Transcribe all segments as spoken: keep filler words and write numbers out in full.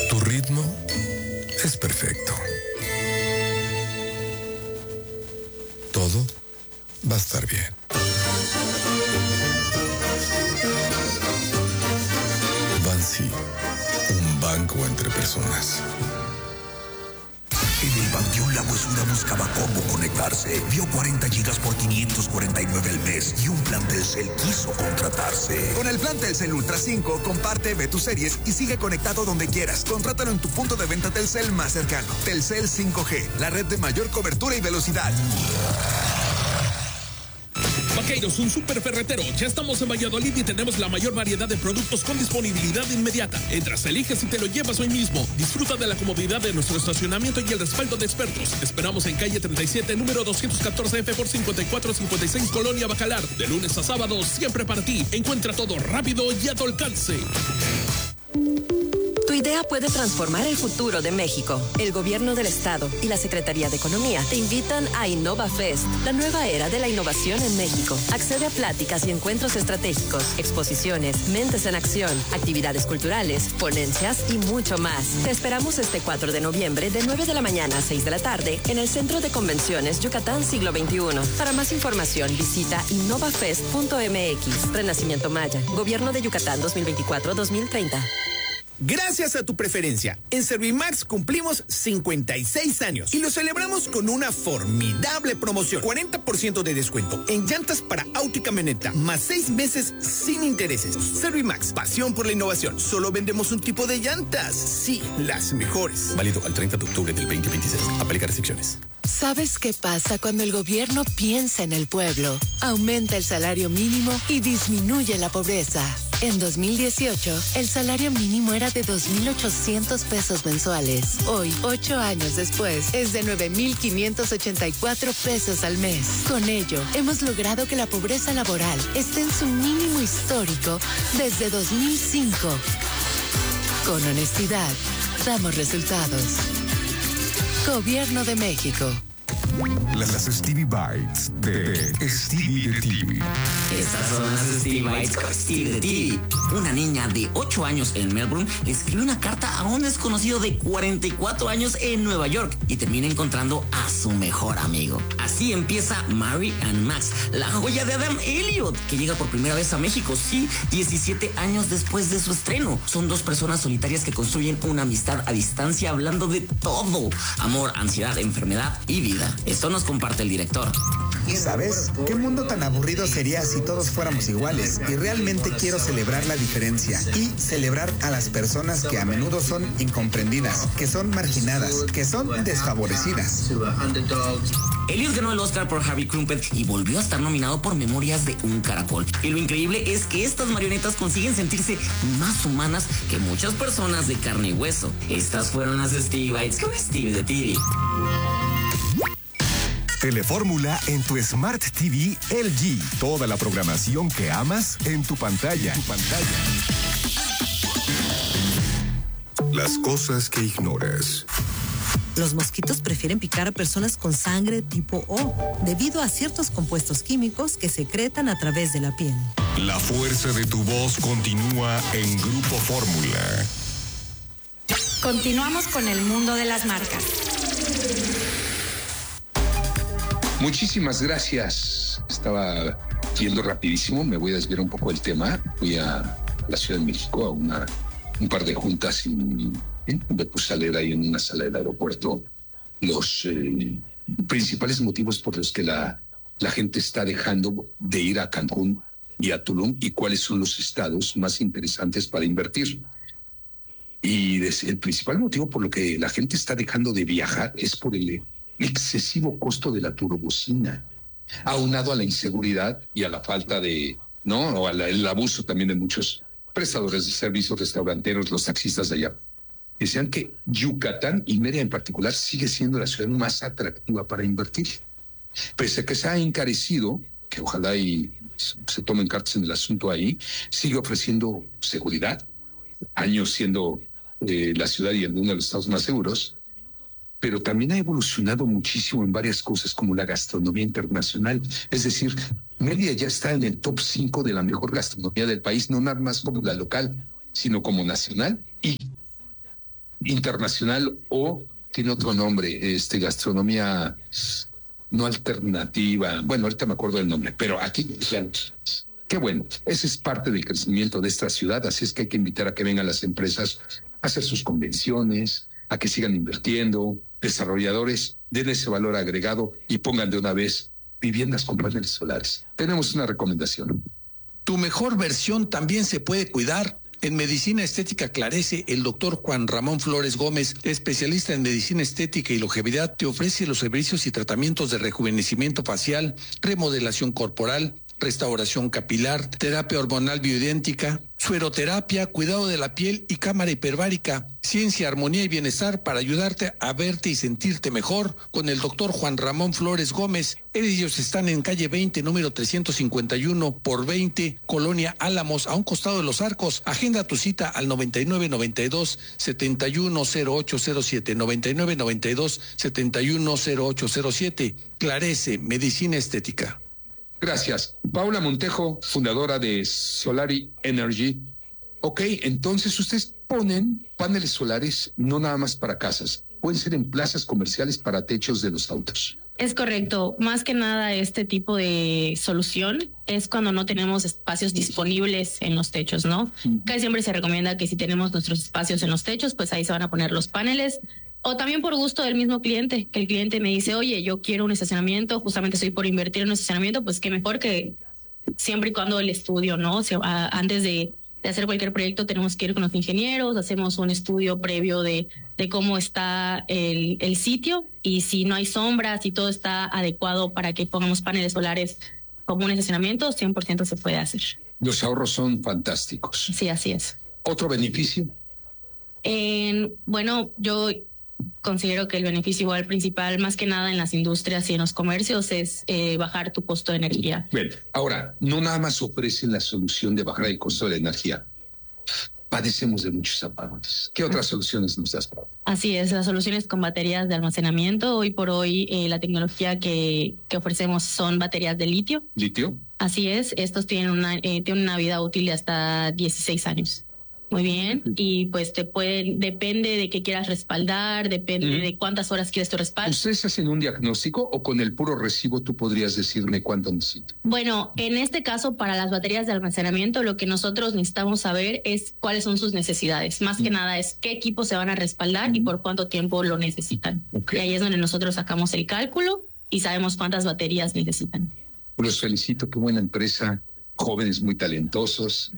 Tu ritmo es perfecto. Todo va a estar bien. Bansi, un banco entre personas. En el Panteón La Huesura buscaba cómo conectarse. Vio cuarenta gigas por quinientos cuarenta y nueve al mes y un plan Telcel quiso contratarse. Con el plan Telcel Ultra cinco, comparte, ve tus series y sigue conectado donde quieras. Contrátalo en tu punto de venta Telcel más cercano. Telcel cinco G, la red de mayor cobertura y velocidad. Vaqueiros, un super ferretero. Ya estamos en Valladolid y tenemos la mayor variedad de productos con disponibilidad inmediata. Entras, eliges y te lo llevas hoy mismo. Disfruta de la comodidad de nuestro estacionamiento y el respaldo de expertos. Esperamos en calle treinta y siete, número doscientos catorce F por cincuenta y cuatro cincuenta y seis, Colonia Bacalar. De lunes a sábado, siempre para ti. Encuentra todo rápido y a tu alcance. Tu idea puede transformar el futuro de México. El Gobierno del Estado y la Secretaría de Economía te invitan a InnovaFest, la nueva era de la innovación en México. Accede a pláticas y encuentros estratégicos, exposiciones, mentes en acción, actividades culturales, ponencias y mucho más. Te esperamos este cuatro de noviembre de nueve de la mañana a seis de la tarde en el Centro de Convenciones Yucatán Siglo veintiuno. Para más información visita innovafest punto m x. Renacimiento Maya, Gobierno de Yucatán dos mil veinticuatro a dos mil treinta. Gracias a tu preferencia, en Servimax cumplimos cincuenta y seis años y lo celebramos con una formidable promoción. cuarenta por ciento de descuento en llantas para auto y camioneta, más seis meses sin intereses. Servimax, pasión por la innovación. Solo vendemos un tipo de llantas. Sí, las mejores. Válido al treinta de octubre del veinte veintiséis. Aplica restricciones. ¿Sabes qué pasa cuando el gobierno piensa en el pueblo? Aumenta el salario mínimo y disminuye la pobreza. En dos mil dieciocho, el salario mínimo era de dos mil ochocientos pesos mensuales. Hoy, ocho años después, es de nueve mil quinientos ochenta y cuatro pesos al mes. Con ello, hemos logrado que la pobreza laboral esté en su mínimo histórico desde dos mil cinco. Con honestidad, damos resultados. Gobierno de México. Las Stevie Bites de Stevie de T V. Estas son las Stevie Bites con Stevie de T V. Una niña de ocho años en Melbourne le escribió una carta a un desconocido de cuarenta y cuatro años en Nueva York y termina encontrando a su mejor amigo. Así empieza Mary and Max, la joya de Adam Elliot, que llega por primera vez a México, sí, diecisiete años después de su estreno. Son dos personas solitarias que construyen una amistad a distancia hablando de todo: amor, ansiedad, enfermedad y vida. Esto nos comparte el director. ¿Sabes? ¿Qué mundo tan aburrido sería si todos fuéramos iguales? Y realmente quiero celebrar la diferencia y celebrar a las personas que a menudo son incomprendidas, que son marginadas, que son desfavorecidas. Elliot ganó el Oscar por Harvey Krumpet y volvió a estar nominado por Memorias de un Caracol. Y lo increíble es que estas marionetas consiguen sentirse más humanas que muchas personas de carne y hueso. Estas fueron las Stevie Bites con Stevie de T V. Telefórmula en tu Smart T V L G. Toda la programación que amas en tu pantalla. Tu pantalla. Las cosas que ignoras. Los mosquitos prefieren picar a personas con sangre tipo O, debido a ciertos compuestos químicos que secretan a través de la piel. La fuerza de tu voz continúa en Grupo Fórmula. Continuamos con el mundo de las marcas. Muchísimas gracias. Estaba yendo rapidísimo, me voy a desviar un poco del tema. Fui a la Ciudad de México a una, un par de juntas y ¿eh? me puse a leer ahí en una sala del aeropuerto los eh, principales motivos por los que la, la gente está dejando de ir a Cancún y a Tulum y cuáles son los estados más interesantes para invertir. Y el principal motivo por lo que la gente está dejando de viajar es por el excesivo costo de la turbocina, aunado a la inseguridad y a la falta de, ¿no? O al abuso también de muchos prestadores de servicios, restauranteros, los taxistas de allá. Decían que Yucatán y Mérida en particular sigue siendo la ciudad más atractiva para invertir. Pese a que se ha encarecido, que ojalá y se tomen cartas en el asunto ahí, sigue ofreciendo seguridad, años siendo eh, la ciudad y uno de los estados más seguros, pero también ha evolucionado muchísimo en varias cosas como la gastronomía internacional. Es decir, Mérida ya está en el top cinco de la mejor gastronomía del país, no nada más como la local, sino como nacional. Y internacional o tiene otro nombre, este gastronomía no alternativa. Bueno, ahorita me acuerdo del nombre, pero aquí, qué bueno. Ese es parte del crecimiento de esta ciudad, así es que hay que invitar a que vengan las empresas a hacer sus convenciones, a que sigan invirtiendo, desarrolladores den ese valor agregado y pongan de una vez viviendas con paneles solares. Tenemos una recomendación. Tu mejor versión también se puede cuidar. En Medicina Estética Clarece, el doctor Juan Ramón Flores Gómez, especialista en medicina estética y longevidad, te ofrece los servicios y tratamientos de rejuvenecimiento facial, remodelación corporal, restauración capilar, terapia hormonal bioidéntica, sueroterapia, cuidado de la piel y cámara hiperbárica, ciencia, armonía y bienestar para ayudarte a verte y sentirte mejor con el doctor Juan Ramón Flores Gómez. Ellos están en calle veinte, número trescientos cincuenta y uno por veinte, Colonia Álamos, a un costado de Los Arcos. Agenda tu cita al noventa y nueve noventa y dos setenta y uno cero ocho cero siete, noventa y nueve noventa y dos setenta y uno cero ocho cero siete. Clarece, Medicina Estética. Gracias. Paula Montejo, fundadora de Solari Energy. Ok, entonces ustedes ponen paneles solares no nada más para casas, pueden ser en plazas comerciales para techos de los autos. Es correcto. Más que nada este tipo de solución es cuando no tenemos espacios disponibles en los techos, ¿no? Uh-huh. Casi siempre se recomienda que si tenemos nuestros espacios en los techos, pues ahí se van a poner los paneles. O también por gusto del mismo cliente, que el cliente me dice, oye, yo quiero un estacionamiento, justamente estoy por invertir en un estacionamiento, pues qué mejor que siempre y cuando el estudio, ¿no? O sea, a, antes de, de hacer cualquier proyecto tenemos que ir con los ingenieros, hacemos un estudio previo de, de cómo está el, el sitio y si no hay sombras, si todo está adecuado para que pongamos paneles solares como un estacionamiento, cien por ciento se puede hacer. Los ahorros son fantásticos. Sí, así es. ¿Otro beneficio? En, bueno, yo considero que el beneficio igual principal, más que nada en las industrias y en los comercios, es eh, bajar tu costo de energía. Bien, ahora, no nada más ofrecen la solución de bajar el costo de la energía. Padecemos de muchos apagones. ¿Qué otras soluciones nos das, Pablo? Así es, las soluciones con baterías de almacenamiento. Hoy por hoy eh, la tecnología que, que ofrecemos son baterías de litio. ¿Litio? Así es, estos tienen una, eh, tienen una vida útil de hasta dieciséis años. Muy bien, y pues te pueden, depende de qué quieras respaldar, depende mm. de cuántas horas quieres tu respaldo. ¿Ustedes hacen un diagnóstico o con el puro recibo tú podrías decirme cuánto necesito? Bueno, en este caso para las baterías de almacenamiento lo que nosotros necesitamos saber es cuáles son sus necesidades. Más mm. que nada es qué equipos se van a respaldar mm. y por cuánto tiempo lo necesitan. Okay. Y ahí es donde nosotros sacamos el cálculo y sabemos cuántas baterías necesitan. Los felicito, qué buena empresa. Jóvenes muy talentosos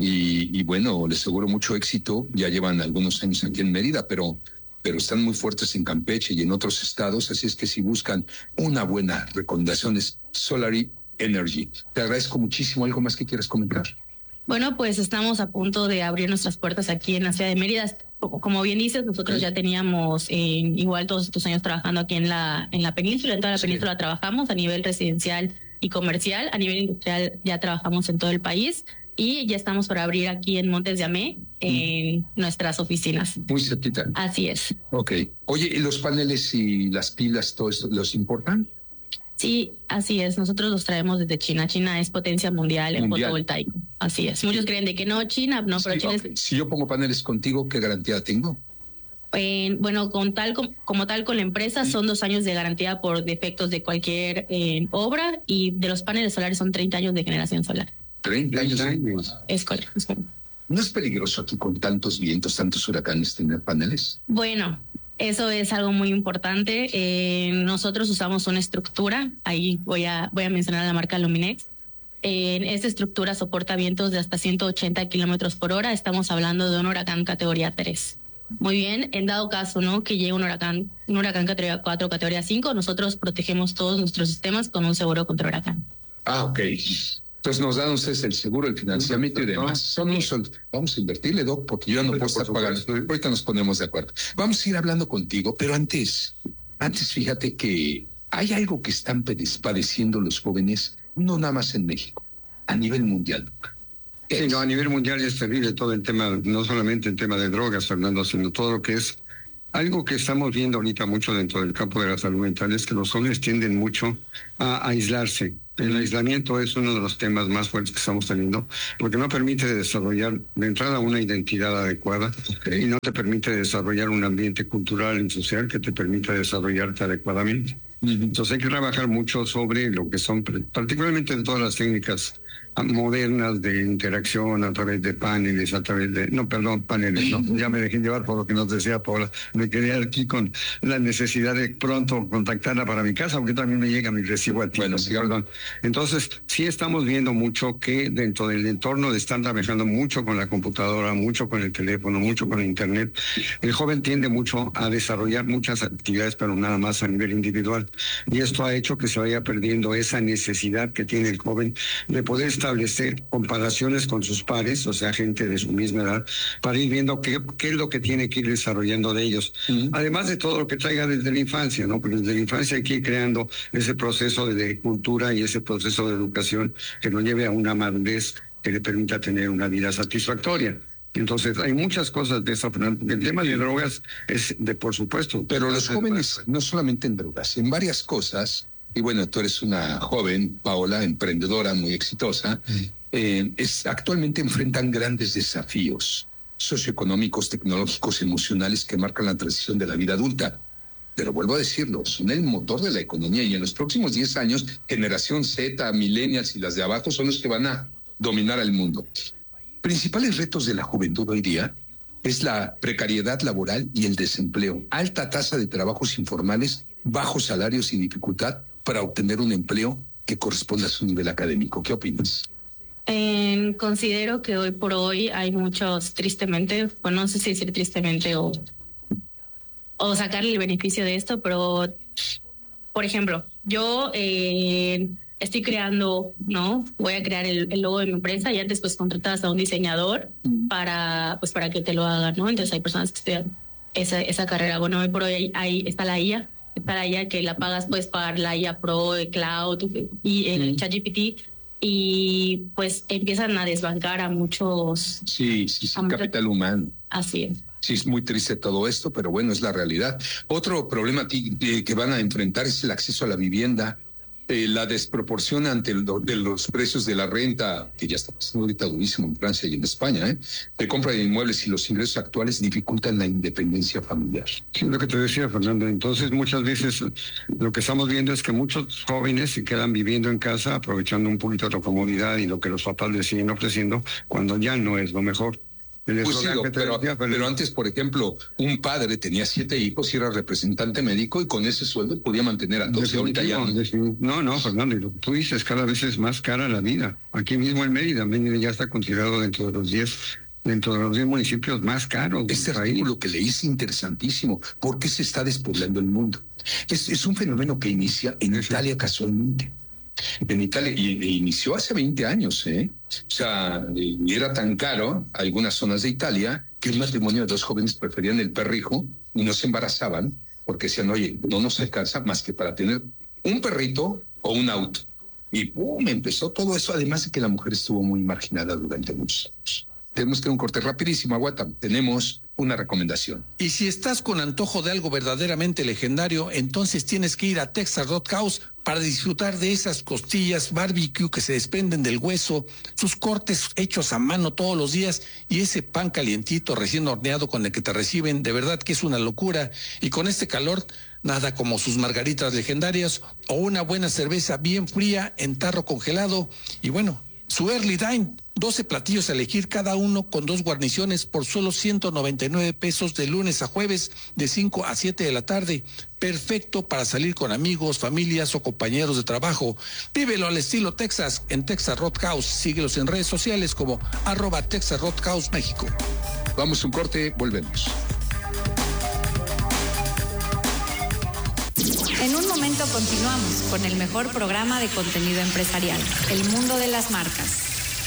y, y bueno, les aseguro mucho éxito. Ya llevan algunos años aquí en Mérida, pero, pero están muy fuertes en Campeche y en otros estados. Así es que si buscan una buena recomendación es Solari Energy. Te agradezco muchísimo. ¿Algo más que quieras comentar? Bueno, pues estamos a punto de abrir nuestras puertas aquí en la ciudad de Mérida. Como bien dices, nosotros sí. ya teníamos eh, igual todos estos años trabajando aquí en la, en la península. En toda la sí. península trabajamos a nivel residencial y comercial. A nivel industrial ya trabajamos en todo el país y ya estamos por abrir aquí en Montes de Amé en mm. nuestras oficinas. Muy cerquita. Así es. Ok. Oye, ¿y los paneles y las pilas, todo esto, los importan? Sí, así es. Nosotros los traemos desde China. China es potencia mundial, mundial. en fotovoltaico. Así es. Muchos creen de que no, China, no, pero sí, China okay. es... Si yo pongo paneles contigo, ¿qué garantía tengo? Eh, bueno, con tal como, como tal con la empresa son dos años de garantía por defectos de cualquier eh, obra y de los paneles solares son treinta años de generación solar. treinta años. Es correcto, es correcto. ¿No es peligroso aquí con tantos vientos, tantos huracanes tener paneles? Bueno, eso es algo muy importante. Eh, nosotros usamos una estructura, ahí voy a, voy a mencionar la marca Luminex. Eh, esta estructura soporta vientos de hasta ciento ochenta kilómetros por hora. Estamos hablando de un huracán categoría tres. Muy bien, en dado caso, ¿no? Que llegue un huracán, un huracán categoría cuatro, categoría cinco, nosotros protegemos todos nuestros sistemas con un seguro contra huracán. Ah, ok. Entonces nos dan ustedes el seguro, el financiamiento y demás. Son un sol... Vamos a invertirle, Doc, porque yo no puedo estar pagando. Ahorita nos ponemos de acuerdo. Vamos a ir hablando contigo, pero antes, antes fíjate que hay algo que están padeciendo los jóvenes, no nada más en México, a nivel mundial, Doc. Sí, no, a nivel mundial es terrible todo el tema, no solamente el tema de drogas, Fernando, sino todo lo que es algo que estamos viendo ahorita mucho dentro del campo de la salud mental, es que los jóvenes tienden mucho a aislarse, El aislamiento es uno de los temas más fuertes que estamos teniendo, porque no permite desarrollar de entrada una identidad adecuada, okay, y no te permite desarrollar un ambiente cultural y social que te permita desarrollarte adecuadamente. Uh-huh. Entonces hay que trabajar mucho sobre lo que son, particularmente en todas las técnicas modernas de interacción a través de paneles, a través de... No, perdón, paneles, no. Ya me dejé llevar por lo que nos decía Paula. Me quedé aquí con la necesidad de pronto contactarla para mi casa, aunque también me llega mi recibo a ti. Bueno, sí, perdón. Entonces, sí estamos viendo mucho que dentro del entorno de estar trabajando mucho con la computadora, mucho con el teléfono, mucho con el internet, el joven tiende mucho a desarrollar muchas actividades, pero nada más a nivel individual. Y esto ha hecho que se vaya perdiendo esa necesidad que tiene el joven de poder establecer comparaciones con sus pares, o sea, gente de su misma edad, para ir viendo qué, qué es lo que tiene que ir desarrollando de ellos. Uh-huh. Además de todo lo que traiga desde la infancia, ¿no? Porque desde la infancia hay que ir creando ese proceso de, de cultura y ese proceso de educación que nos lleve a una madurez que le permita tener una vida satisfactoria. Entonces, hay muchas cosas de eso. El tema de drogas es de, por supuesto. Pero los jóvenes, no solamente en drogas, en varias cosas. Y bueno, tú eres una joven, Paola, emprendedora, muy exitosa. Mm. Eh, es, actualmente enfrentan grandes desafíos socioeconómicos, tecnológicos, emocionales que marcan la transición de la vida adulta. Pero vuelvo a decirlo, son el motor de la economía y en los próximos diez años, generación Z, millennials y las de abajo son los que van a dominar el mundo. Principales retos de la juventud hoy día es la precariedad laboral y el desempleo, alta tasa de trabajos informales, bajos salarios y dificultad para obtener un empleo que corresponda a su nivel académico. ¿Qué opinas? Eh, considero que hoy por hoy hay muchos, tristemente, bueno, no sé si decir tristemente o, o sacarle el beneficio de esto, pero, por ejemplo, yo eh, estoy creando, ¿no? Voy a crear el, el logo de mi empresa y antes pues contratas a un diseñador mm. para, pues, para que te lo haga, ¿no? Entonces hay personas que estudian esa, esa carrera. Bueno, hoy por hoy hay, hay, está la I A, está la I A que la pagas, puedes pagar la I A Pro, el Cloud y el mm. ChatGPT, y pues empiezan a desbancar a muchos... Sí, sí, sí, capital muchos, humano. Así es. Sí, es muy triste todo esto, pero bueno, es la realidad. Otro problema que van a enfrentar es el acceso a la vivienda, eh, la desproporción ante el, de los precios de la renta, que ya está pasando ahorita durísimo en Francia y en España, ¿eh? De compra de inmuebles y los ingresos actuales dificultan la independencia familiar. Sí, lo que te decía, Fernando. Entonces, muchas veces lo que estamos viendo es que muchos jóvenes se quedan viviendo en casa, aprovechando un poquito de la comodidad y lo que los papás les siguen ofreciendo, cuando ya no es lo mejor. Pues sí, pero, decía, pero... pero antes, por ejemplo, un padre tenía siete hijos y era representante médico y con ese sueldo podía mantener a doce. Ahorita ya no. No, no, Fernando, y lo que tú dices, cada vez es más cara la vida. Aquí mismo en Mérida, Mérida ya está considerado dentro de los diez, dentro de los diez municipios más caros. Este artículo que leí es interesantísimo. ¿Por qué se está despoblando el mundo? Es, es un fenómeno que inicia en sí. Italia casualmente. En Italia, y, y inició hace veinte años, ¿eh? O sea, y era tan caro algunas zonas de Italia que el matrimonio de dos jóvenes preferían el perrijo y no se embarazaban porque decían, oye, no nos alcanza más que para tener un perrito o un auto. Y ¡pum! Empezó todo eso, además de que la mujer estuvo muy marginada durante muchos años. Tenemos que un corte rapidísimo, aguanta. Tenemos una recomendación. Y si estás con antojo de algo verdaderamente legendario, entonces tienes que ir a Texas Roadhouse para disfrutar de esas costillas barbecue que se desprenden del hueso, sus cortes hechos a mano todos los días y ese pan calientito recién horneado con el que te reciben. De verdad que es una locura. Y con este calor, nada como sus margaritas legendarias o una buena cerveza bien fría en tarro congelado. Y bueno, su Early Dine, doce platillos a elegir, cada uno con dos guarniciones por solo ciento noventa y nueve pesos de lunes a jueves de cinco a siete de la tarde. Perfecto para salir con amigos, familias o compañeros de trabajo. Vívelo al estilo Texas en Texas Roadhouse. Síguelos en redes sociales como arroba Texas Roadhouse México. Vamos a un corte, volvemos. En un momento continuamos con el mejor programa de contenido empresarial, El Mundo de las Marcas.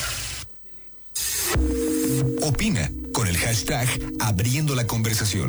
Opina con el hashtag Abriendo la Conversación.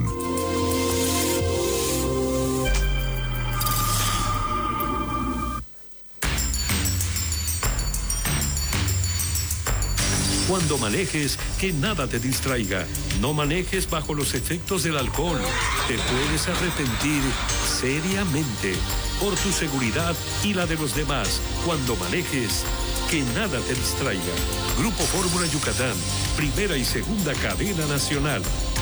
Cuando manejes, que nada te distraiga. No manejes bajo los efectos del alcohol. Te puedes arrepentir seriamente. Por tu seguridad y la de los demás, cuando manejes, que nada te distraiga. Grupo Fórmula Yucatán, primera y segunda cadena nacional.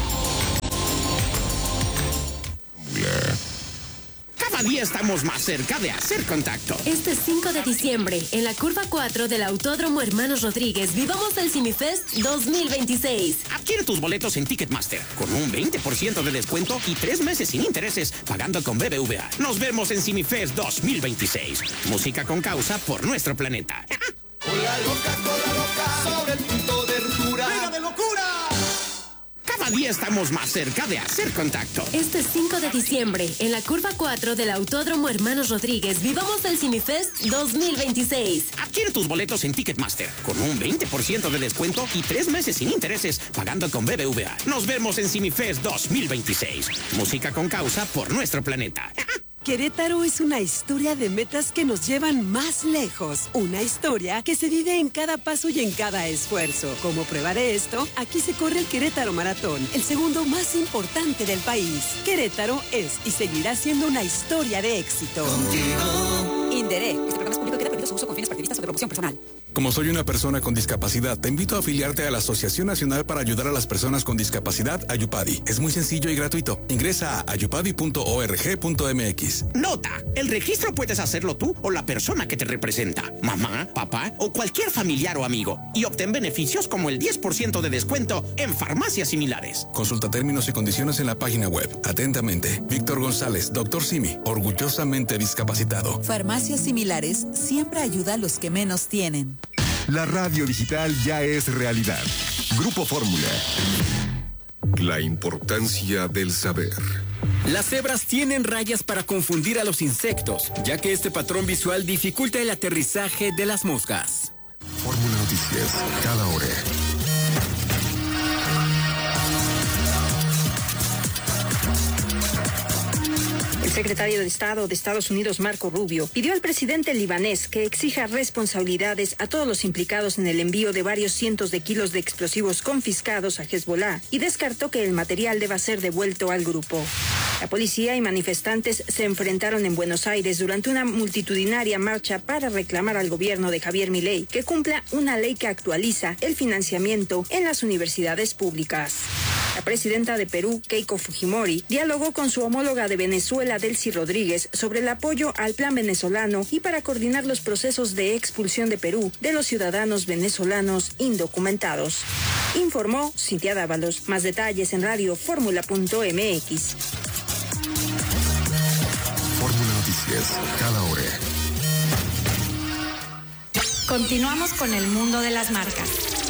Cada día estamos más cerca de hacer contacto. Este cinco de diciembre, en la curva cuatro del Autódromo Hermanos Rodríguez, vivamos el CineFest dos mil veintiséis. Adquiere tus boletos en Ticketmaster con un veinte por ciento de descuento y tres meses sin intereses pagando con B B V A. Nos vemos en CineFest dos mil veintiséis. Música con causa por nuestro planeta. Cola loca, cola loca, sobre el punto de ruptura. ¡Venga de locura! Cada día estamos más cerca de hacer contacto. Este cinco de diciembre, en la curva cuatro del Autódromo Hermanos Rodríguez, vivamos el CineFest dos mil veintiséis. Adquiere tus boletos en Ticketmaster con un veinte por ciento de descuento y tres meses sin intereses pagando con B B V A. Nos vemos en CineFest dos mil veintiséis. Música con causa por nuestro planeta. Querétaro es una historia de metas que nos llevan más lejos. Una historia que se vive en cada paso y en cada esfuerzo. Como prueba de esto, aquí se corre el Querétaro Maratón, el segundo más importante del país. Querétaro es y seguirá siendo una historia de éxito. Contigo. Inderec. Este programa es público y queda permitido su uso con fines partidistas o de promoción personal. Como soy una persona con discapacidad, te invito a afiliarte a la Asociación Nacional para Ayudar a las Personas con Discapacidad, Ayupadi. Es muy sencillo y gratuito. Ingresa a ayupadi punto org punto mx. Nota, el registro puedes hacerlo tú o la persona que te representa, mamá, papá o cualquier familiar o amigo, y obtén beneficios como el diez por ciento de descuento en farmacias similares. Consulta términos y condiciones en la página web. Atentamente, Víctor González, doctor Simi, orgullosamente discapacitado. Farmacias similares siempre ayuda a los que menos tienen. La radio digital ya es realidad. Grupo Fórmula. La importancia del saber. Las cebras tienen rayas para confundir a los insectos, ya que este patrón visual dificulta el aterrizaje de las moscas. Fórmula Noticias, cada hora. El secretario de Estado de Estados Unidos, Marco Rubio, pidió al presidente libanés que exija responsabilidades a todos los implicados en el envío de varios cientos de kilos de explosivos confiscados a Hezbollah y descartó que el material deba ser devuelto al grupo. La policía y manifestantes se enfrentaron en Buenos Aires durante una multitudinaria marcha para reclamar al gobierno de Javier Milei que cumpla una ley que actualiza el financiamiento en las universidades públicas. La presidenta de Perú, Keiko Fujimori, dialogó con su homóloga de Venezuela, Delcy Rodríguez, sobre el apoyo al plan venezolano y para coordinar los procesos de expulsión de Perú de los ciudadanos venezolanos indocumentados. Informó Cintia Dávalos. Más detalles en radio fórmula punto mx. Fórmula Noticias, cada hora. Continuamos con el mundo de las marcas.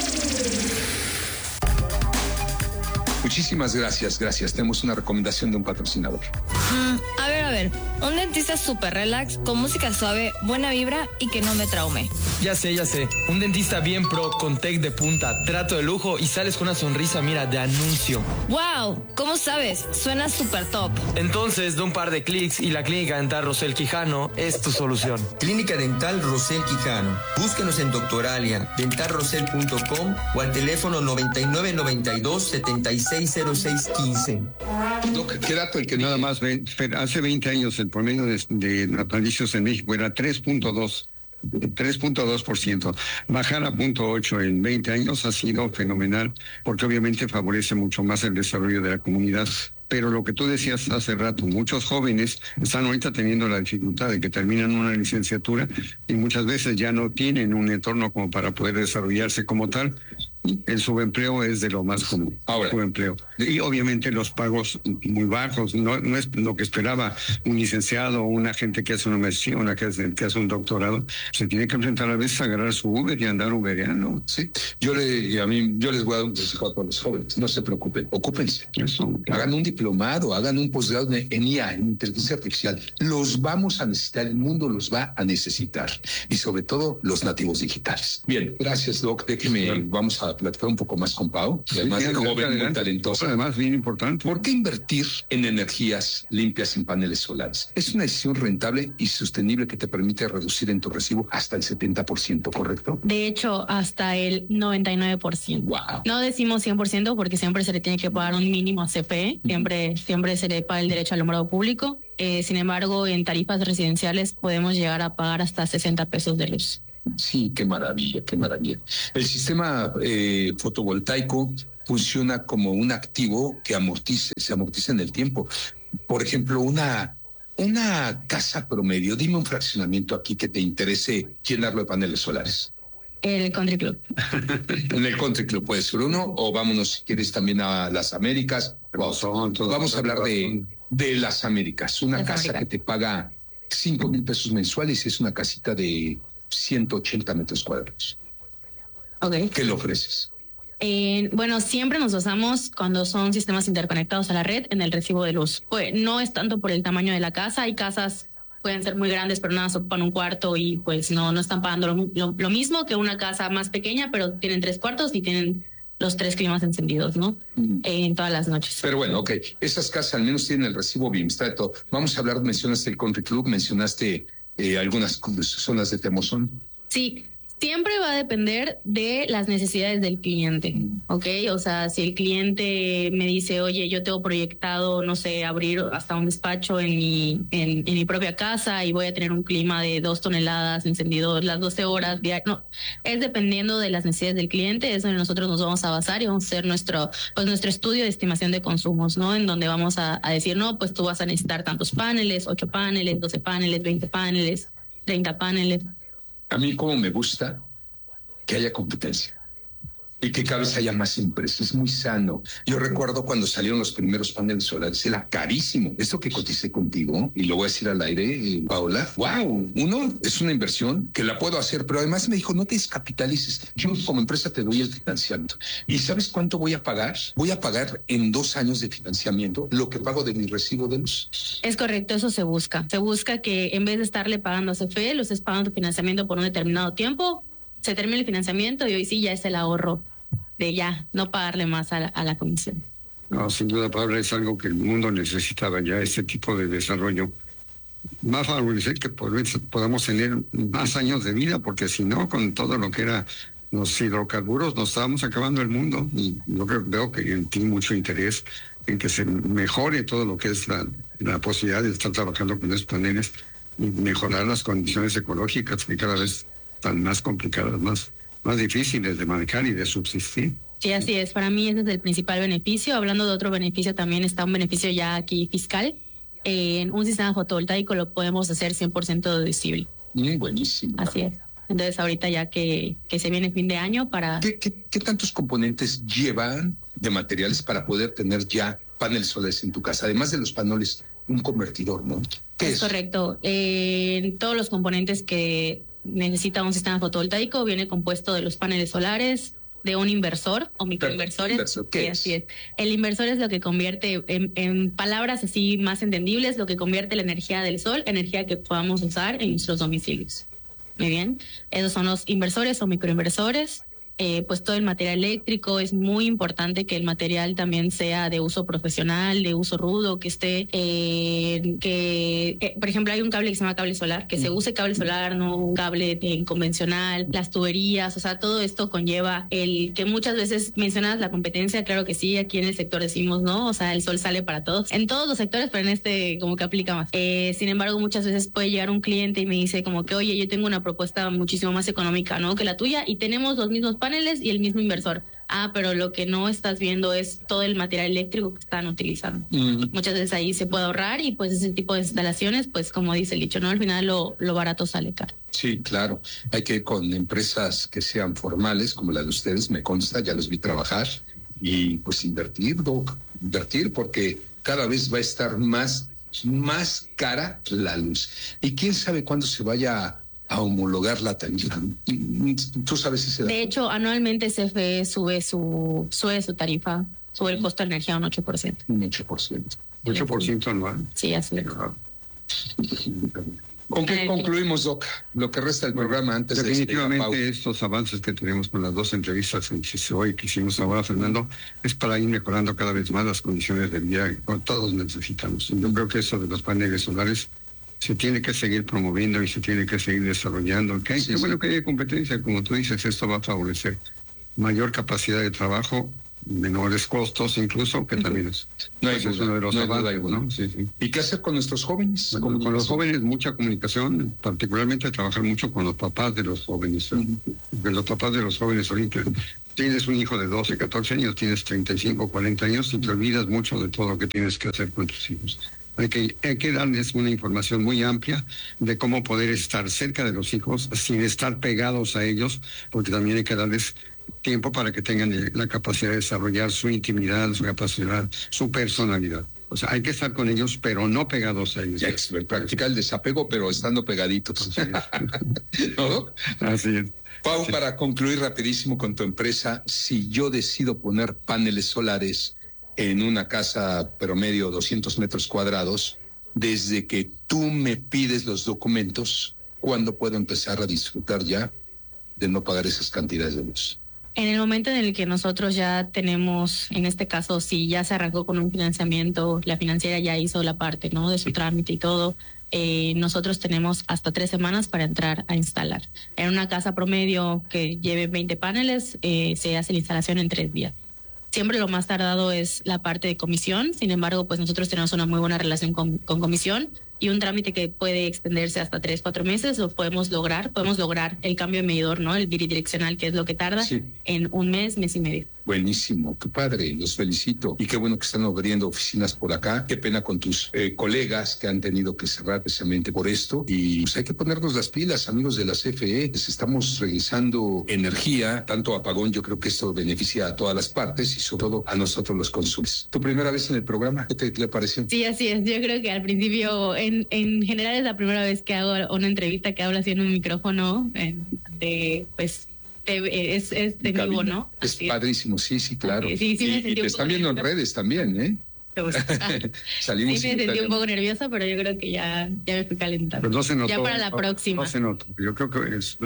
Muchísimas gracias, gracias. Tenemos una recomendación de un patrocinador. Mm, a ver, a ver. Un dentista súper relax, con música suave, buena vibra y que no me traume. Ya sé, ya sé. Un dentista bien pro, con tech de punta, trato de lujo y sales con una sonrisa, mira, de anuncio. ¡Wow! ¿Cómo sabes? Suena súper top. Entonces, de un par de clics y la Clínica Dental Rosel Quijano es tu solución. Clínica Dental Rosel Quijano. Búsquenos en Doctoralia, dental rosel punto com o al teléfono noventa y nueve noventa y dos setenta y seis cero seis quince. Doc, ¿qué dato el que nada más ven? Hace veinte años el promedio de, de natalicios en México era tres punto dos. tres punto dos por ciento. Bajar a punto ocho en veinte años ha sido fenomenal porque obviamente favorece mucho más el desarrollo de la comunidad. Pero lo que tú decías hace rato, muchos jóvenes están ahorita teniendo la dificultad de que terminan una licenciatura y muchas veces ya no tienen un entorno como para poder desarrollarse como tal. El subempleo es de lo más común. Ahora, subempleo. Y obviamente los pagos muy bajos, no, no es lo que esperaba un licenciado o una gente que hace una maestría, una que hace, que hace un doctorado. Se tiene que enfrentar a veces a agarrar su Uber y andar uberiano. Sí, yo, le, a mí, yo les voy a dar un consejo a todos los jóvenes. No se preocupen, ocúpense. Eso, claro. Hagan un diplomado, hagan un posgrado en I A, en inteligencia artificial. Los vamos a necesitar, el mundo los va a necesitar. Y sobre todo los nativos digitales. Bien, gracias, Doc. Déjeme, vamos a a platicar un poco más con Pau, y además Sí, de adelante, joven, muy adelante. talentosa. Además, bien importante. ¿Por qué invertir en energías limpias en paneles solares? Es una decisión rentable y sostenible que te permite reducir en tu recibo hasta el setenta por ciento, ¿correcto? De hecho, hasta el noventa y nueve por ciento. Wow. No decimos cien por ciento porque siempre se le tiene que pagar un mínimo a C F E, siempre, siempre se le paga el derecho al alumbrado público. Eh, sin embargo, en tarifas residenciales podemos llegar a pagar hasta sesenta pesos de luz. Sí, qué maravilla, qué maravilla. El sistema eh, fotovoltaico funciona como un activo que amortiza, se amortiza en el tiempo. Por ejemplo, una, una casa promedio, dime un fraccionamiento aquí que te interese llenarlo de paneles solares. El Country Club. En el Country Club puede ser uno, o vámonos si quieres también a las Américas. Vamos, vamos a hablar de, de las Américas. Una Las casa Américas. que te paga cinco mil pesos mensuales y es una casita de ciento ochenta metros cuadrados. Okay. ¿Qué le ofreces? Eh, bueno, siempre nos basamos cuando son sistemas interconectados a la red en el recibo de luz. Pues no es tanto por el tamaño de la casa. Hay casas pueden ser muy grandes, pero nada más ocupan un cuarto y pues no, no están pagando lo, lo, lo mismo que una casa más pequeña, pero tienen tres cuartos y tienen los tres climas encendidos, ¿no? Mm. Eh, en todas las noches. Pero bueno, ok. Esas casas al menos tienen el recibo Bimstar y todo. Vamos a hablar, mencionaste el Country Club, mencionaste eh, algunas zonas de Temozón. Sí, siempre va a depender de las necesidades del cliente, ¿ok? O sea, si el cliente me dice, oye, yo tengo proyectado, no sé, abrir hasta un despacho en mi, en, en mi propia casa y voy a tener un clima de dos toneladas encendido las doce horas diarias. No, es dependiendo de las necesidades del cliente, es donde nosotros nos vamos a basar y vamos a hacer nuestro, pues nuestro estudio de estimación de consumos, ¿no? En donde vamos a, a decir, no, pues tú vas a necesitar tantos paneles, ocho paneles, doce paneles, veinte paneles, treinta paneles. A mí como me gusta que haya competencia y que cada vez haya más empresas. Es muy sano. Yo recuerdo cuando salieron los primeros paneles solares, era carísimo. Esto que coticé contigo, y lo voy a decir al aire, eh, Paola, wow, uno, es una inversión que la puedo hacer, pero además me dijo, no te descapitalices. Yo como empresa te doy el financiamiento. ¿Y sabes cuánto voy a pagar? Voy a pagar en dos años de financiamiento lo que pago de mi recibo de luz. Es correcto, eso se busca. Se busca que en vez de estarle pagando a C F E, lo estés pagando tu financiamiento por un determinado tiempo, se termina el financiamiento y hoy sí ya es el ahorro de ya no pagarle más a la, a la comisión. No, sin duda, Pablo, es algo que el mundo necesitaba ya, este tipo de desarrollo. Más favorecer que podamos tener más años de vida, porque si no, con todo lo que era los hidrocarburos, nos estábamos acabando el mundo. Y yo creo, veo que tiene mucho interés en que se mejore todo lo que es la, la posibilidad de estar trabajando con esos paneles y mejorar las condiciones ecológicas que cada vez están más complicadas, más, más difíciles de manejar y de subsistir. Sí, así es. Para mí ese es el principal beneficio. Hablando de otro beneficio, también está un beneficio ya aquí fiscal. En un sistema fotovoltaico lo podemos hacer cien por ciento deducible. Mm, buenísimo. Así es. Entonces ahorita ya que, que se viene fin de año para... ¿Qué, qué, qué tantos componentes llevan de materiales para poder tener ya paneles solares en tu casa? Además de los paneles, un convertidor, ¿no? ¿Qué es? Es correcto. Eh, todos los componentes que necesita un sistema fotovoltaico viene compuesto de los paneles solares, de un inversor o microinversores. ¿Inversor qué sí, es? Así es. El inversor es lo que convierte, en, en palabras así más entendibles, lo que convierte la energía del sol, energía que podamos usar en nuestros domicilios. Muy bien. Esos son los inversores o microinversores. Eh, pues todo el material eléctrico, es muy importante que el material también sea de uso profesional, de uso rudo, que esté, eh, que, eh, por ejemplo, hay un cable que se llama cable solar, que se use cable solar, no un cable de, convencional, las tuberías, o sea, todo esto conlleva el que muchas veces mencionas la competencia, claro que sí, aquí en el sector decimos, ¿no? O sea, el sol sale para todos, en todos los sectores, pero en este como que aplica más. Eh, sin embargo, muchas veces puede llegar un cliente y me dice como que, oye, yo tengo una propuesta muchísimo más económica, ¿no? Que la tuya y tenemos los mismos paneles y el mismo inversor. Ah, pero lo que no estás viendo es todo el material eléctrico que están utilizando. Mm. Muchas veces ahí se puede ahorrar y pues ese tipo de instalaciones, pues como dice el dicho, ¿no? Al final lo, lo barato sale caro. Sí, claro. Hay que ir con empresas que sean formales, como la de ustedes, me consta, ya los vi trabajar, y pues invertir, Doc, invertir, porque cada vez va a estar más, más cara la luz. Y quién sabe cuándo se vaya a a homologar la tarifa. ¿Tú sabes si se da? De hecho, anualmente C F E sube su sube su tarifa, sube el costo de energía un ocho por ciento. Un ocho por ciento. ocho por ciento anual. Sí, así es. ¿Con qué concluimos, Doc? Lo que resta del programa antes de definitivamente de estos avances que tenemos con las dos entrevistas que hoy que hicimos ahora, Fernando, es para ir mejorando cada vez más las condiciones de vida que todos necesitamos. Yo creo que eso de los paneles solares se tiene que seguir promoviendo y se tiene que seguir desarrollando. Que hay, sí, qué sí. bueno que haya competencia, como tú dices, esto va a favorecer mayor capacidad de trabajo, menores costos incluso, que también es, no hay pues duda, es uno de los no avances, ¿no? Sí, sí. ¿Y qué hacer con nuestros jóvenes? Bueno, con los jóvenes mucha comunicación, particularmente trabajar mucho con los papás de los jóvenes, uh-huh. de los papás de los jóvenes ahorita. Tienes un hijo de doce, catorce años, tienes treinta y cinco, cuarenta años y te olvidas mucho de todo lo que tienes que hacer con tus hijos. Hay que, hay que darles una información muy amplia de cómo poder estar cerca de los hijos sin estar pegados a ellos, porque también hay que darles tiempo para que tengan la capacidad de desarrollar su intimidad, su capacidad, su personalidad. O sea, hay que estar con ellos, pero no pegados a ellos. Ya, practicar el desapego, pero estando pegaditos. ¿No? Así es. Pau, sí. Para concluir rapidísimo con tu empresa, si yo decido poner paneles solares en una casa promedio doscientos metros cuadrados, desde que tú me pides los documentos, ¿cuándo puedo empezar a disfrutar ya de no pagar esas cantidades de luz? En el momento en el que nosotros ya tenemos, en este caso, si ya se arrancó con un financiamiento, la financiera ya hizo la parte, ¿no?, de su trámite y todo, eh, nosotros tenemos hasta tres semanas para entrar a instalar. En una casa promedio que lleve veinte paneles, eh, se hace la instalación en tres días. Siempre lo más tardado es la parte de comisión, sin embargo, pues nosotros tenemos una muy buena relación con, con comisión y un trámite que puede extenderse hasta tres, cuatro meses, lo podemos lograr, podemos lograr el cambio de medidor, ¿no?, el bidireccional, que es lo que tarda, sí, en un mes, mes y medio. Buenísimo, qué padre, los felicito. Y qué bueno que están abriendo oficinas por acá. Qué pena con tus eh, colegas que han tenido que cerrar precisamente por esto. Y pues hay que ponernos las pilas, amigos de la C F E. Les estamos regresando energía, tanto apagón. Yo creo que esto beneficia a todas las partes y sobre todo a nosotros los consumidores. ¿Tu primera vez en el programa? ¿Qué te, qué le pareció? Sí, así es. Yo creo que al principio, en, en general es la primera vez que hago una entrevista que hablo así en un micrófono eh, de, pues... Te, es, es de vivo, ¿no? Es Así padrísimo, sí, sí, claro. Sí, sí, sí, y, y te están viendo en redes también, ¿eh? Ah, Salimos sí, me sentí un poco nerviosa, pero yo creo que ya, ya me fui calentando. Pero no se notó, ya para la no, próxima. No se notó. Yo creo que es...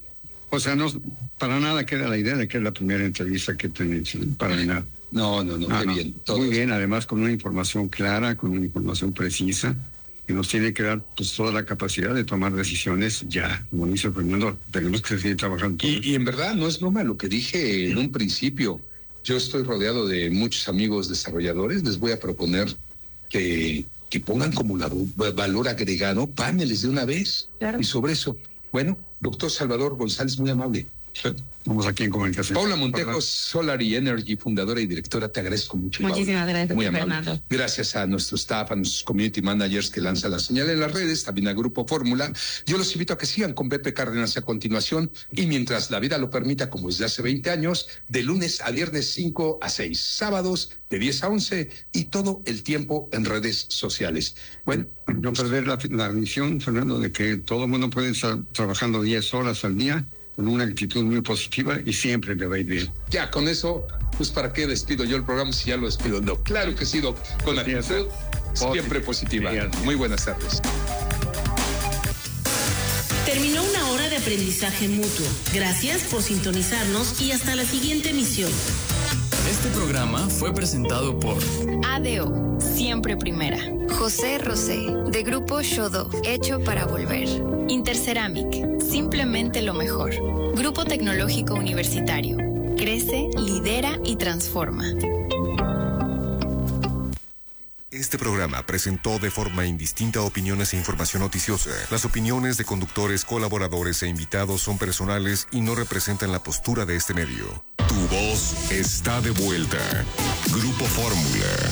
O sea, no, para nada queda la idea de que es la primera entrevista que te han hecho, para nada. No, no, no, ah, qué no. bien. Todos. Muy bien, además con una información clara, con una información precisa, que nos tiene que dar pues toda la capacidad de tomar decisiones ya, como dice Fernando, tenemos que seguir trabajando. Y, y en verdad no es broma lo que dije en un principio. Yo estoy rodeado de muchos amigos desarrolladores, les voy a proponer que, que pongan como la, valor agregado paneles de una vez. Claro. Y sobre eso, bueno, doctor Salvador González, muy amable. Vamos aquí en comunicación. Paula Montejo, Solar y Energy, fundadora y directora, te agradezco mucho. Muchísimas Paula. gracias, muy Fernando. Gracias a nuestro staff, a nuestros community managers que lanzan la señal en las redes, también al Grupo Fórmula. Yo los invito a que sigan con Pepe Cárdenas a continuación y mientras la vida lo permita, como desde hace veinte años, de lunes a viernes cinco a seis, sábados de diez a once y todo el tiempo en redes sociales. Bueno, no perder la, la misión, Fernando, de que todo el mundo puede estar trabajando diez horas al día con una actitud muy positiva y siempre le va a ir bien. Ya, con eso, pues ¿para qué despido yo el programa si ya lo despido? No, claro que sí, Doc, con actitud siempre positiva. Muy buenas tardes. Terminó una hora de aprendizaje mutuo. Gracias por sintonizarnos y hasta la siguiente emisión. Este programa fue presentado por A D O, siempre primera. José Rosé, de Grupo Shodo, hecho para volver. Interceramic, simplemente lo mejor. Grupo Tecnológico Universitario, crece, lidera y transforma. Este programa presentó de forma indistinta opiniones e información noticiosa. Las opiniones de conductores, colaboradores e invitados son personales y no representan la postura de este medio. Tu voz está de vuelta. Grupo Fórmula.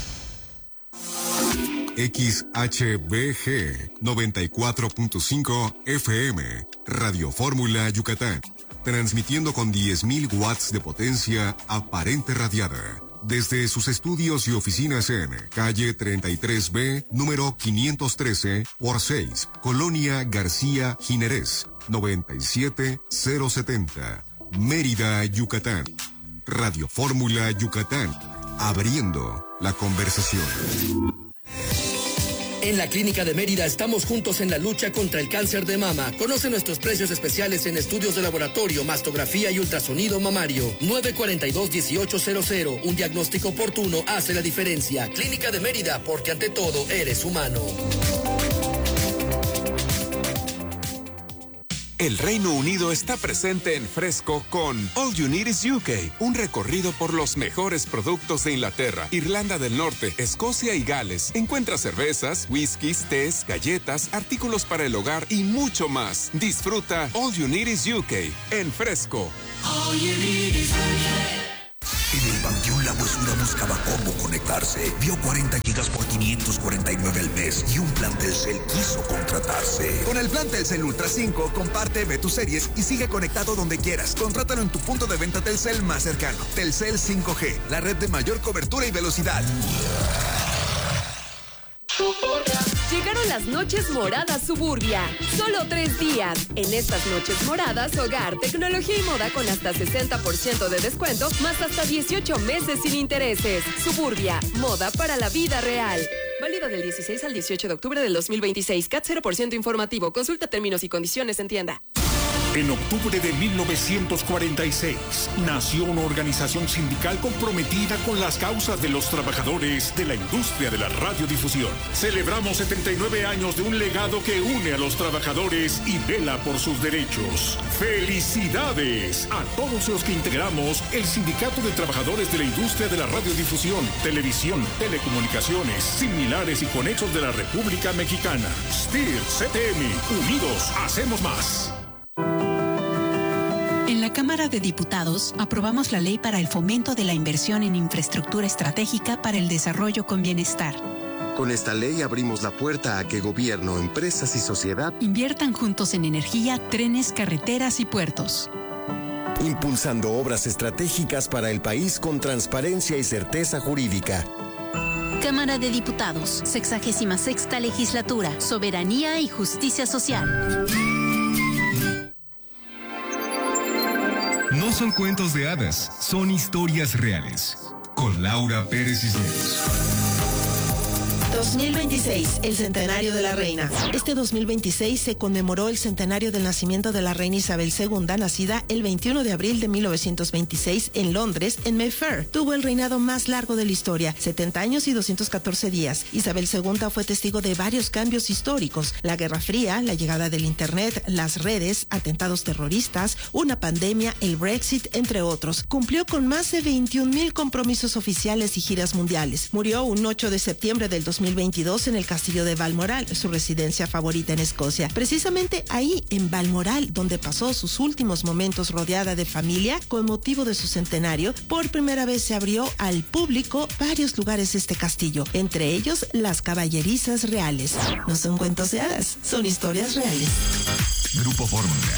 X H B G noventa y cuatro punto cinco F M, Radio Fórmula Yucatán, transmitiendo con diez mil watts de potencia aparente radiada, desde sus estudios y oficinas en calle treinta y tres B, número quinientos trece por seis, Colonia García Jiménez, noventa y siete mil setenta, Mérida, Yucatán. Radio Fórmula Yucatán, abriendo la conversación. En la Clínica de Mérida estamos juntos en la lucha contra el cáncer de mama. Conoce nuestros precios especiales en estudios de laboratorio, mastografía y ultrasonido mamario. nueve cuatro dos, uno ocho cero cero. Un diagnóstico oportuno hace la diferencia. Clínica de Mérida, porque ante todo eres humano. El Reino Unido está presente en Fresco con All You Need Is U K, un recorrido por los mejores productos de Inglaterra, Irlanda del Norte, Escocia y Gales. Encuentra cervezas, whiskies, tés, galletas, artículos para el hogar y mucho más. Disfruta All You Need Is U K en Fresco. All you need is U K. En el Panteón La Huesura buscaba cómo conectarse. Vio cuarenta gigas por quinientos cuarenta y nueve al mes y un plan Telcel quiso contratarse. Con el plan Telcel Ultra cinco, comparte, ve tus series y sigue conectado donde quieras. Contrátalo en tu punto de venta Telcel más cercano. Telcel cinco G, la red de mayor cobertura y velocidad. Llegaron las noches moradas Suburbia. Solo tres días. En estas noches moradas, hogar, tecnología y moda con hasta sesenta por ciento de descuento, más hasta dieciocho meses sin intereses. Suburbia, moda para la vida real. Válido del dieciséis al dieciocho de octubre del dos mil veintiséis. C A T cero por ciento informativo. Consulta términos y condiciones en tienda. En octubre de mil novecientos cuarenta y seis, nació una organización sindical comprometida con las causas de los trabajadores de la industria de la radiodifusión. Celebramos setenta y nueve años de un legado que une a los trabajadores y vela por sus derechos. ¡Felicidades a todos los que integramos el Sindicato de Trabajadores de la Industria de la Radiodifusión, Televisión, Telecomunicaciones, similares y conexos de la República Mexicana! S T I R, C T M, unidos hacemos más. En la Cámara de Diputados aprobamos la ley para el fomento de la inversión en infraestructura estratégica para el desarrollo con bienestar. Con esta ley abrimos la puerta a que gobierno, empresas y sociedad inviertan juntos en energía, trenes, carreteras y puertos. Impulsando obras estratégicas para el país con transparencia y certeza jurídica. Cámara de Diputados, sexagésima sexta legislatura, soberanía y justicia social. No son cuentos de hadas, son historias reales. Con Laura Pérez Cisneros. dos mil veintiséis, el centenario de la reina. Este dos mil veintiséis se conmemoró el centenario del nacimiento de la reina Isabel segunda, nacida el veintiuno de abril de mil novecientos veintiséis en Londres, en Mayfair. Tuvo el reinado más largo de la historia, setenta años y doscientos catorce días. Isabel segunda fue testigo de varios cambios históricos: la Guerra Fría, la llegada del Internet, las redes, atentados terroristas, una pandemia, el Brexit, entre otros. Cumplió con más de veintiún mil compromisos oficiales y giras mundiales. Murió un ocho de septiembre del dos mil veintidós en el castillo de Balmoral, su residencia favorita en Escocia. Precisamente ahí, en Balmoral, donde pasó sus últimos momentos rodeada de familia, con motivo de su centenario, por primera vez se abrió al público varios lugares de este castillo, entre ellos las caballerizas reales. No son cuentos de hadas, son historias reales. Grupo Fórmula.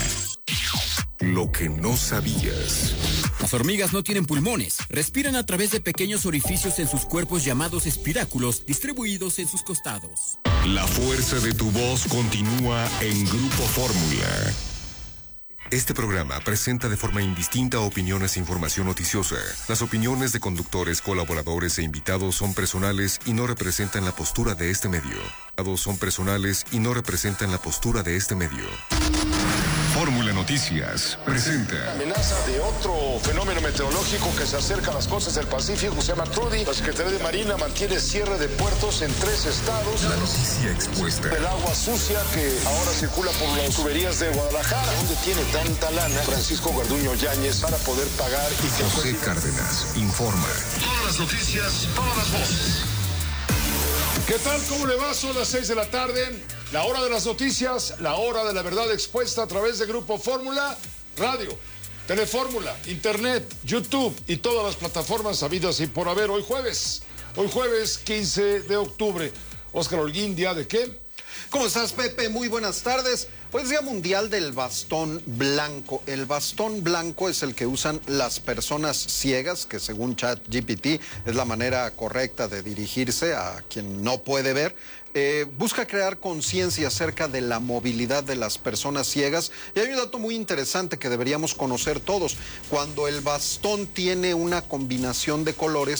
Lo que no sabías. Las hormigas no tienen pulmones, respiran a través de pequeños orificios en sus cuerpos llamados espiráculos, distribuidos en sus costados. La fuerza de tu voz continúa en Grupo Fórmula. Este programa presenta de forma indistinta opiniones e información noticiosa. Las opiniones de conductores, colaboradores e invitados son personales y no representan la postura de este medio. Son personales y no representan la postura de este medio. Fórmula Noticias presenta. La amenaza de otro fenómeno meteorológico que se acerca a las costas del Pacífico se llama Trudy. La Secretaría de Marina mantiene cierre de puertos en tres estados. La noticia expuesta. El agua sucia que ahora circula por las tuberías de Guadalajara. ¿Dónde tiene tanta lana Francisco Garduño Yáñez para poder pagar? Y que José pues... Cárdenas informa. Todas las noticias, todas las voces. ¿Qué tal? ¿Cómo le va? Son las seis de la tarde. La hora de las noticias, la hora de la verdad expuesta a través de Grupo Fórmula, radio, Telefórmula, Internet, YouTube y todas las plataformas habidas y por haber. Hoy jueves, hoy jueves quince de octubre. Óscar Holguín, ¿día de qué? ¿Cómo estás, Pepe? Muy buenas tardes. Hoy es Día Mundial del Bastón Blanco. El bastón blanco es el que usan las personas ciegas, que según ChatGPT es la manera correcta de dirigirse a quien no puede ver. Eh, busca crear conciencia acerca de la movilidad de las personas ciegas. Y hay un dato muy interesante que deberíamos conocer todos. Cuando el bastón tiene una combinación de colores,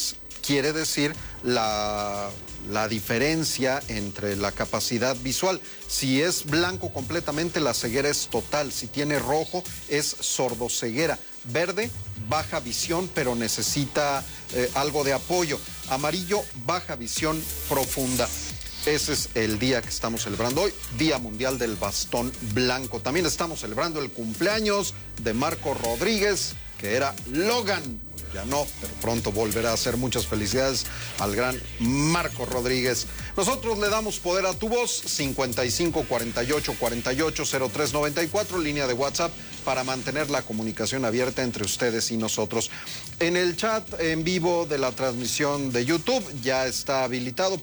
quiere decir la, la diferencia entre la capacidad visual. Si es blanco completamente, la ceguera es total. Si tiene rojo, es sordoceguera. Verde, baja visión, pero necesita eh, algo de apoyo. Amarillo, baja visión profunda. Ese es el día que estamos celebrando hoy, Día Mundial del Bastón Blanco. También estamos celebrando el cumpleaños de Marco Rodríguez, que era Logan. Ya no, pero pronto volverá a hacer. Muchas felicidades al gran Marco Rodríguez. Nosotros le damos poder a tu voz, cincuenta y cinco cuarenta y ocho cuarenta y ocho cero tres noventa y cuatro, línea de WhatsApp, para mantener la comunicación abierta entre ustedes y nosotros. En el chat en vivo de la transmisión de YouTube ya está habilitado.